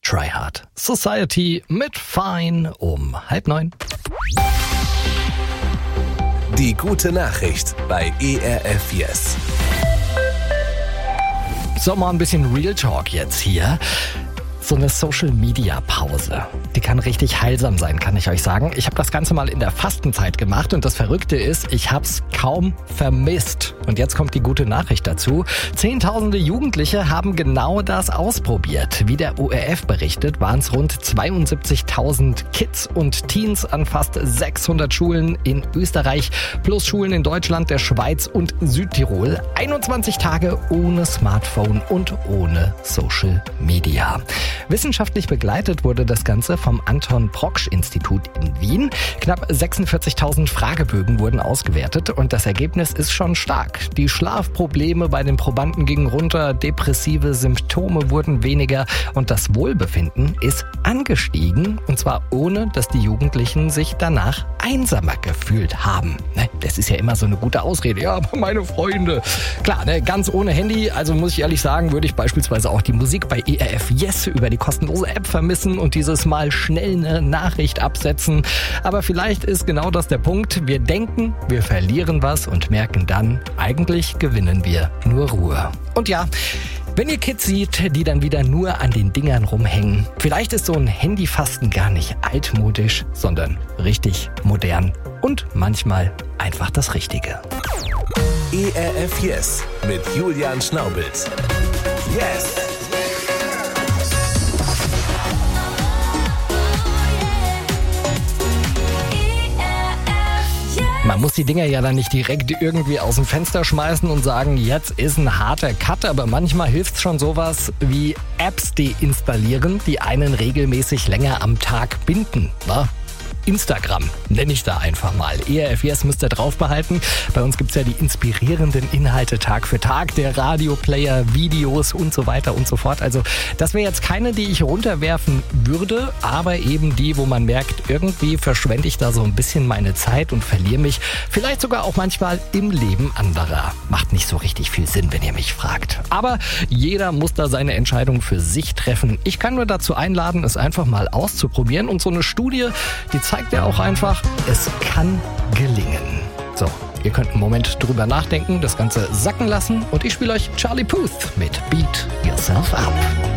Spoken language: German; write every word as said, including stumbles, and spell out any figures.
Try Hard Society mit Fine um halb neun. Die gute Nachricht bei E R F Yes. So, mal ein bisschen Real Talk jetzt hier. So eine Social-Media-Pause, die kann richtig heilsam sein, kann ich euch sagen. Ich habe das Ganze mal in der Fastenzeit gemacht und das Verrückte ist, ich habe es kaum vermisst. Und jetzt kommt die gute Nachricht dazu. Zehntausende Jugendliche haben genau das ausprobiert. Wie der O R F berichtet, waren es rund zweiundsiebzigtausend Kids und Teens an fast sechshundert Schulen in Österreich plus Schulen in Deutschland, der Schweiz und Südtirol. einundzwanzig Tage ohne Smartphone und ohne Social Media. Wissenschaftlich begleitet wurde das Ganze vom Anton-Proksch-Institut in Wien. Knapp sechsundvierzigtausend Fragebögen wurden ausgewertet und das Ergebnis ist schon stark. Die Schlafprobleme bei den Probanden gingen runter, depressive Symptome wurden weniger und das Wohlbefinden ist angestiegen. Und zwar ohne, dass die Jugendlichen sich danach einsamer gefühlt haben. Das ist ja immer so eine gute Ausrede. Ja, aber meine Freunde. Klar, ne, ganz ohne Handy, also muss ich ehrlich sagen, würde ich beispielsweise auch die Musik bei E R F Yes über die kostenlose App vermissen und dieses Mal schnell eine Nachricht absetzen. Aber vielleicht ist genau das der Punkt. Wir denken, wir verlieren was und merken dann, eigentlich gewinnen wir nur Ruhe. Und ja, wenn ihr Kids seht, die dann wieder nur an den Dingern rumhängen, vielleicht ist so ein Handyfasten gar nicht altmodisch, sondern richtig modern und manchmal einfach das Richtige. E R F Yes mit Julian Schnaubelt. Yes! Man muss die Dinger ja dann nicht direkt irgendwie aus dem Fenster schmeißen und sagen, jetzt ist ein harter Cut, aber manchmal hilft schon sowas wie Apps deinstallieren, die einen regelmäßig länger am Tag binden. Na? Instagram nenne ich da einfach mal. E R F Yes müsst ihr drauf behalten. Bei uns gibt's ja die inspirierenden Inhalte Tag für Tag, der Radioplayer, Videos und so weiter und so fort. Also das wäre jetzt keine, die ich runterwerfen würde, aber eben die, wo man merkt, irgendwie verschwende ich da so ein bisschen meine Zeit und verliere mich vielleicht sogar auch manchmal im Leben anderer. Macht nicht so richtig viel Sinn, wenn ihr mich fragt. Aber jeder muss da seine Entscheidung für sich treffen. Ich kann nur dazu einladen, es einfach mal auszuprobieren und so eine Studie, die zeigt zeigt ja auch einfach, es kann gelingen. So, ihr könnt einen Moment drüber nachdenken, das Ganze sacken lassen und ich spiele euch Charlie Puth mit Beat Yourself Up.